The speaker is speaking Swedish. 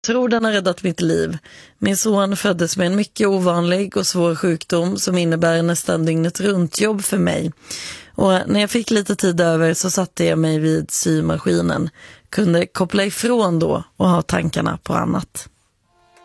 Tror den har räddat mitt liv. Min son föddes med en mycket ovanlig och svår sjukdom som innebär nästan dygnet runt jobb för mig. Och när jag fick lite tid över så satte jag mig vid symaskinen. Kunde koppla ifrån då och ha tankarna på annat.